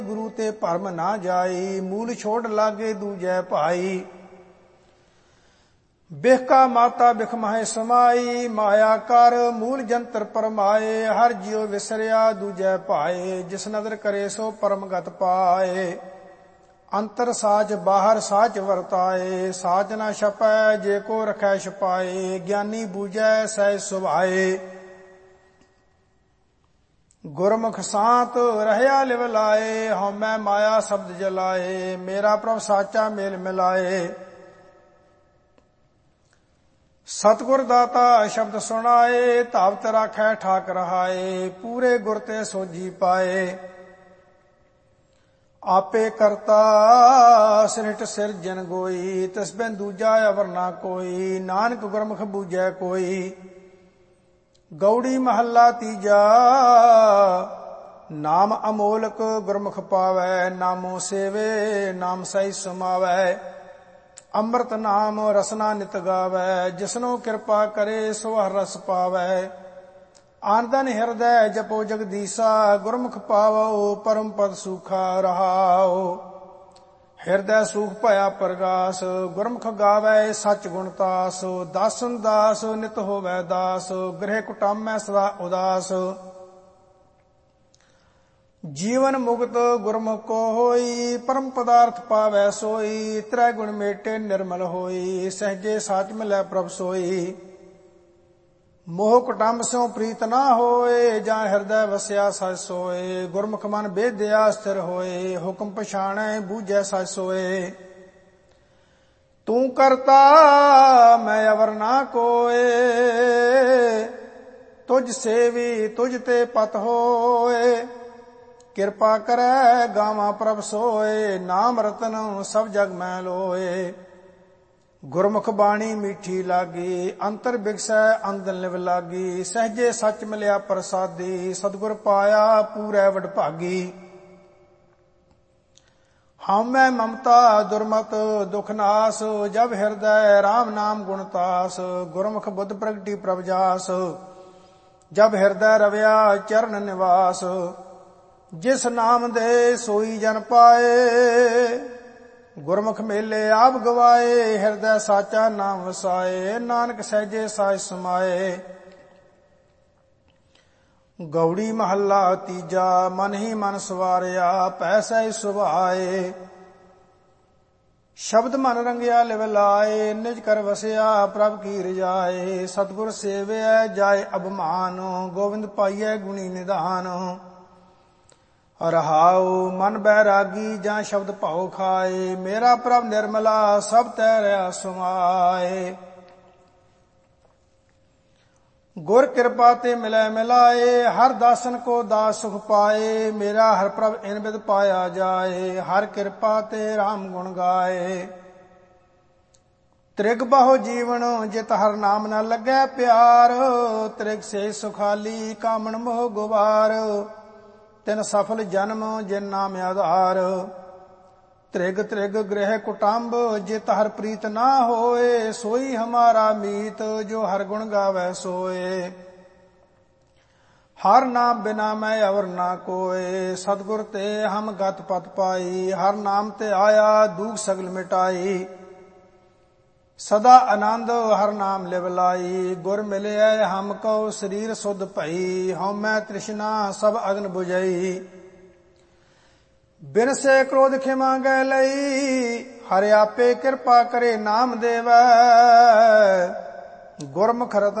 गुरु ते भरम ना जाई, मूल छोड़ लागे दूजै भाई। बिहका माता बिख माहे समाई, माया कर मूल जंतर परमाए। हर जियो विसरिया दूजै भाए, जिस नदर करे सो परम गत पाए। अंतर साच बाहर साच वरताए, साच ना छपै जे को रखै छपाए। ज्ञानी बूझै सहज सुभाए, गुरमुख सांत रहया लिव लाए। हउमੈ माया शब्द जलाए, मेरा प्रभ साचा मेल मिलाए। सतगुर दाता शब्द सुनाए, धावत राखै ठाक रहाए। पूरे गुर ते सोझी पाए, आपे करता सृष्ट सिरजन गोई। तिस बिन दूजा अवर ना कोई, नानक गुरमुख बूझै कोई। गौड़ी महला तीजा, नाम अमोलक गुरमुख पावै। नामो सेवे नाम सही समावै, ਅੰਮ੍ਰਿਤ ਨਾਮ ਰਸਨਾ ਨਿਤ ਗਾਵੈ। ਜਿਸਨੋ ਕਿਰਪਾ ਕਰੇ ਸੋ ਹਰ ਰਸ ਪਾਵੈ। ਆਨੰਦਨ ਹਿਰਦੈ ਜਪੋ ਜਗਦੀਸਾ, ਗੁਰਮੁਖ ਪਾਵੋ ਪਰਮ ਪਦ ਸੂਖਾ ਰਹਾਓ। ਹਿਰਦੈ ਸੂਖ ਭਇਆ ਪ੍ਰਗਾਸ, ਗੁਰਮੁਖ ਗਾਵੈ ਸਚ ਗੁਣ ਤਾਸ। ਦਾਸਨ ਦਾਸ ਨਿਤ ਹੋਵੈ ਦਾਸ, ਗ੍ਰਹਿ ਕੁਟਾਮੈ ਸਦਾ ਉਦਾਸ। जीवन मुक्त गुरमुख को होई, परम पदार्थ पावै सोई। त्रै गुण मेटे निर्मल होई, सहजे साच मिलै प्रभ सोई। मोह कुटुंब स्यों प्रीत ना होए, जां हृदय वस्या सच सोए। गुरमुख मन बेदया स्थिर होए, हुक्म पछाणै बूझै सच सोए। तू करता मैं अवर ना कोए, तुझ सेवी तुझ ते पत होए। ਕਿਰਪਾ ਕਰੈ ਗਾਵਾਂ ਪ੍ਰਭ ਸੋਏ, ਨਾਮ ਰਤਨ ਸਭ ਜਗ ਮੈਂ ਲੋਏ। ਗੁਰਮੁਖ ਬਾਣੀ ਮੀਠੀ ਲਾਗੀ, ਅੰਤਰ ਬਿਗਸੈ ਅੰਦਨ ਲਿਵ ਲਾਗੀ। ਸਹਜੇ ਸੱਚ ਮਿਲਿਆ ਪ੍ਰਸਾਦੀ, ਸਤਿਗੁਰ ਪਾਇਆ ਪੂਰੈ ਵਡਭਾਗੀ। ਹਉਮੈ ਮਮਤਾ ਦੁਰਮਤ ਦੁਖ ਨਾਸ, ਜਬ ਹਿਰਦੈ ਰਾਮ ਨਾਮ ਗੁਣ ਤਾਸ। ਗੁਰਮੁਖ ਬੁੱਧ ਪ੍ਰਗਟੀ ਪ੍ਰਭ ਜਾਸ, ਜਬ ਹਿਰਦੈ ਰਵਿਆ ਚਰਨ ਨਿਵਾਸ। जिस नाम दे सोई जन पाए, गुरमुख मेले आप गवाए। हृदय साचा नाम वसाए, नानक सहजे साच समाए। गौड़ी महला तीजा, मन ही मन सवारिया पैसै सुभाए। शब्द मन रंगिया लिव लाए, निज कर वसिया प्रभ की रजाए। सतगुर सेवै जाय अभिमान, गोविंद पाइयै गुणी निधान। रहाओ मन बैरागी ਜਾਂ शब्द भाओ खाए। मेरा प्रभ निर्मला सब तैरया समाए। गुर कृपा ते मिलै मिलाए, हर दासन को दास सुख पाए। मेरा हर प्रभ इन बिद पाया जाए, हर कृपा ते राम गुण गाए। त्रिग बाहो जीवन जित हर नाम न लगै प्यार। त्रिग से सुखाली कामन मोह गुबार। ਤਿਨ ਸਫਲ ਜਨਮ ਜਿਨ ਨਾਮ ਆਧਾਰ। ਤ੍ਰਿਗ ਤ੍ਰਿਗ ਗ੍ਰਹਿ ਕੁਟੰਬ ਜਿਤ ਹਰ ਪ੍ਰੀਤ ਨਾ ਹੋਏ। ਸੋਈ ਹਮਾਰਾ ਮੀਤ ਜੋ ਹਰ ਗੁਣ ਗਾਵੈ ਸੋਏ। ਹਰ ਨਾਮ ਬਿਨਾ ਮੈਂ ਅਵਰ ਨਾ ਕੋਏ, ਸਤਿਗੁਰ ਤੇ ਹਮ ਗਤ ਪਤ ਪਾਈ। ਹਰ ਨਾਮ ਤੇ ਆਇਆ ਦੁਖ ਸਗਲ ਮਿਟਾਈ। सदा आनंद हर नाम लिव लाई। गुर मिलिया हम कौ शरीर सुध भई। हउमੈ तृष्णा सब अग्न बुझई। बिन से क्रोध खिमा गै लई, हर आपे कृपा करे नाम देवै। गुरमुख रतन